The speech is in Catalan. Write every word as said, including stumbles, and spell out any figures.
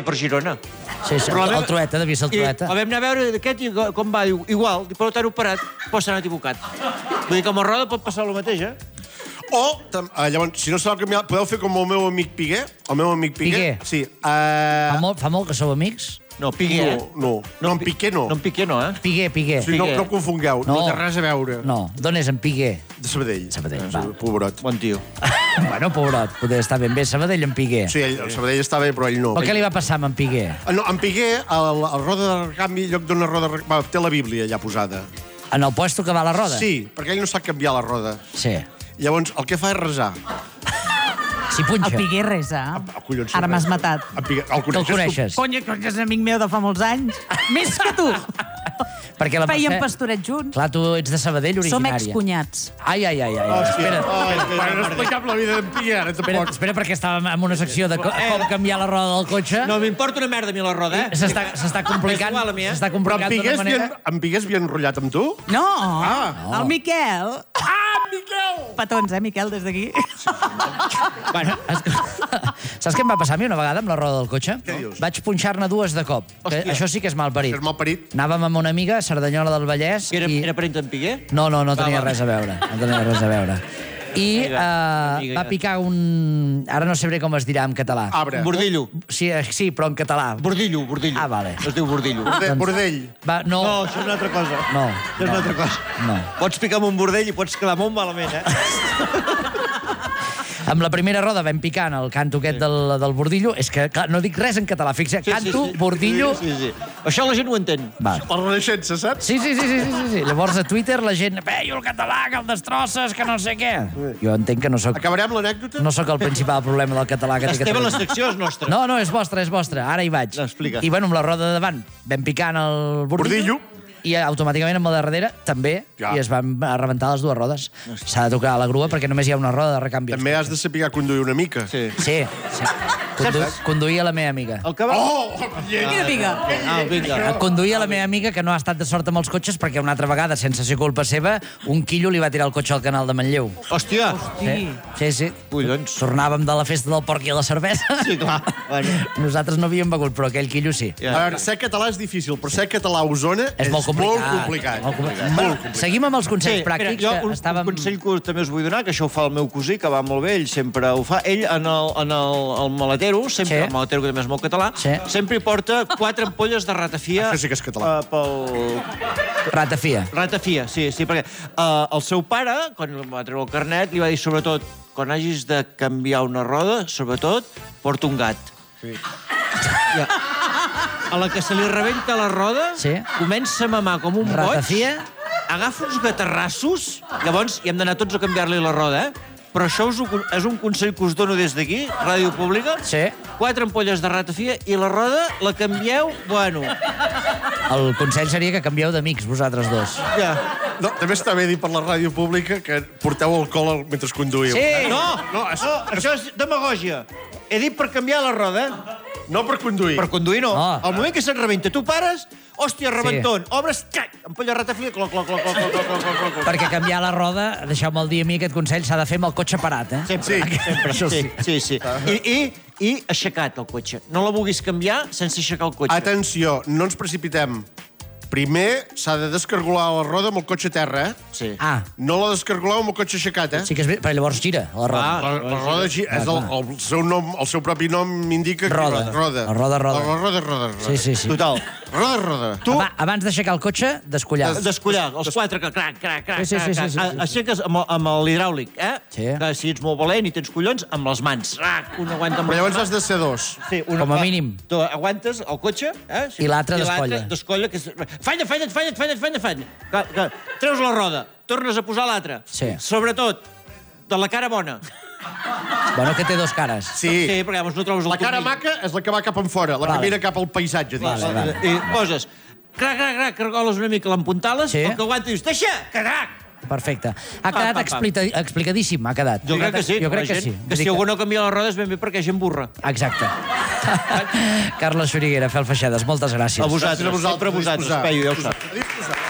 per Girona. Sí, sí, el Trueta, devia ser el Trueta. I el vam anar a veure aquest i com va, diu, igual, però t'han operat, però s'han equivocat. Vull dir que amb el roda pot passar el mateix, eh? O, llavors, si no sabeu canviar, podeu fer com el meu amic Piguer. El meu amic Piguer. Piguer? Sí. Fa molt, fa molt que sou amics? No, Piguer, eh? No, no. No, en Piqué no. No, en Piqué no, eh? Piguer, Piguer. Sí, no, no confongueu, no té res a veure. No, d'on és en Piguer? De Sabadell. Sabadell, va. Pobrot. Bon tio. Bueno, pobrot, poder estar ben bé Sabadell en Piguer. Sí, ell, Sabadell està bé, però ell no. Però què li va passar amb en Piguer? No, en Piguer, el, el roda de recanvi, en lloc d'una roda de recanvi, té la Bíblia allà posada. En el puesto que va la roda? Sí, perquè ell no sap canviar la roda. Sí. Llavors, el que fa és resar. Si punxa. El Piguer resa. Ah, collons, Ara sí, m'has res. matat. En Piguer, el Que el coneixes? coneixes? Conya, que és amic meu de fa molts anys. Més que tu. Perquè la Fèiem Mercè... pastoret junts. Clar, tu ets de Sabadell Som originària. excunyats. Ai, ai, ai, ai. Hòstia, Espera, bueno, no explicam la vida d'en Piguer, ara espera, tampoc. espera, perquè estàvem en una secció de co com canviar la roda del cotxe. No, m'importa una merda a mi la roda, eh? S'està s'està complicant, És igual a mi, eh? s'està Però en complicant Piguer d'una es havia- manera... en Piguer s'havia enrotllat amb tu? No, Ah. el Miquel. Ah, Miquel! Petons, eh, Miquel, des d'aquí. Bueno, es... saps què em va passar a mi una vegada amb la roda del cotxe? Què dius? Vaig punxar-ne dues de cop. Que això sí que és malparit. És malparit. Anàvem amb una amiga a Cerdanyola del Vallès Era, i... era parent d'en Piqué? No, no, no tenia va. res a veure. No tenia res a veure. I Amiga, uh, amiga, va ja. picar un... Ara no sabré com es dirà en català. Arbre. Un bordillo. Sí, eh, sí, però en català. Bordillo, bordillo. Ah, vale. Es diu bordillo. Borde, bordell. Va, no, No, això és una altra cosa. no. Això és una altra cosa. No. Pots picar amb un bordell i pots quedar molt malament, eh? Amb la primera roda vam picar en el canto aquest del, del bordillo. És que, clar, no dic res en català. Fixa, canto, bordillo... Sí, sí, sí. Això la gent ho entén. Va. La renaixença, saps? Sí, sí, sí, sí, sí, sí, sí. Llavors a Twitter la gent... Veio el català, que el destrosses, que no sé què. Jo entenc que no sóc... Acabarem l'anècdota? No sóc el principal problema del català que té Esteve, la Catalunya. secció és nostra. No, no, és vostra, és vostra. Ara hi vaig. No, explica. I bueno, amb la roda de davant vam picar en el bordillo. Bordillo. I automàticament amb el de darrere també. Ja. I es van rebentar les dues rodes. S'ha de tocar a la grua perquè només hi ha una roda de recanvi. També has de saber conduir una mica. Sí. Sí, sí. Condu conduïa la meva amiga. El que va... Oh! Quina piga. Ah, vinga. Conduïa la meva amiga, que no ha estat de sort amb els cotxes, perquè una altra vegada, sense ser culpa seva, un quillo li va tirar el cotxe al canal de Manlleu. Hòstia. Sí, sí. sí. Collons. Tornàvem de la festa del porc i la cervesa. Sí, clar. Bueno. Nosaltres no havíem begut, però aquell quillo sí. A veure, ser català és difícil, però ser català a Osona És molt complicat. molt complicat. Molt complicat. Molt Bueno, complicat. seguim amb els consells Sí, pràctics. mira, jo que un, estàvem... un consell que també us vull donar, que això ho fa el meu cosí, que va molt bé, ell sempre ho fa. Ell, en el, en el, el maletero, sempre, Sí. el maletero que també és molt català, Sí. sempre hi porta quatre ampolles de ratafia... Això sí que és català. Uh, pel... Ratafia. Ratafia, sí, sí, perquè uh, el seu pare, quan va treure el carnet, li va dir, sobretot, quan hagis de canviar una roda, sobretot, porta un gat. Sí. Ja. A la que se li rebenta la roda, Sí. comença a mamar com un Ratafia. boig, agafa uns gaterrassos, llavors hi hem d'anar tots a canviar-li la roda, eh? Però això us ho, és un consell que us dono des d'aquí, Ràdio Pública. Sí. Quatre ampolles de ratafia i la roda la canvieu, bueno, El consell seria que canvieu d'amics, vosaltres dos. ja. No, també està bé dir per la ràdio pública que porteu alcohol mentre conduïu. Sí. No, No, és- no, això és demagògia. He dit per canviar la roda, eh? No per conduir. Per conduir no. No. Al moment que se't rebenta, tu pares, hòstia, rebentón, obres, cac, ampolla de ratafia, cloc, cloc, cloc, cloc, cloc, cloc, cloc, cloc, cloc. Perquè canviar la roda, deixeu-me dir a mi, aquest consell s'ha de fer amb el cotxe parat, eh? Sempre, Sí, sempre. això Sí, sí. sí, sí. I, i, I aixecat el cotxe. No la vulguis canviar sense aixecar el cotxe. Atenció, no ens precipitem. Primer s'ha de descargolar la roda amb el cotxe a terra, eh? Sí. Ah, No la descargoleu amb el cotxe aixecat, eh? sí que és bé, però llavors gira la roda. Ah, La, la roda gi- és el, el, seu nom, el seu propi nom indica que Roda. roda. La roda, roda. La roda, roda, roda. Sí, sí, sí. Total. Roda, roda. Tu, Aba- Abans d'aixecar el cotxe, descollar. descollar, els quatre, que crac, crac, crac, Sí, sí, sí, crac, sí, sí, crac. sí. Aixeques amb, el- amb l'hidràulic, eh? Sí. Que si ets molt valent i tens collons, amb les mans. Rac, un aguanta amb Però les llavors mans. has de ser dos. Sí, una, Com a mínim. Tu aguantes el cotxe, eh? I l'altre I descolla. descolla, que és... Falla, falla, falla, falla, falla, falla. Que, que treus la roda, tornes a posar l'altra. Sí. Sobretot, de la cara bona. Bueno, que té dos cares. Sí. Sí, perquè llavors no trobes el La cara tornill. maca és la que va cap enfora, la Vale. que mira cap al paisatge, digues. Vale, vale. I poses, crac, crac, crac, cargoles una mica, l'empuntales, Sí. el que aguanta dius, deixa, crac! Perfecte. Ha Pam, quedat pam, pam. explica explicadíssim, ha quedat. Jo crec que sí. Jo crec la que gent, sí. Que si algú no canvia les rodes ben bé perquè gent burra. Exacte. Carles Xuriguera, Fel Feixedes, moltes gràcies. A vosaltres, Gràcies a vosaltres, sempre a vosaltres, disposar. Peyu, ja ho saps. A disposar.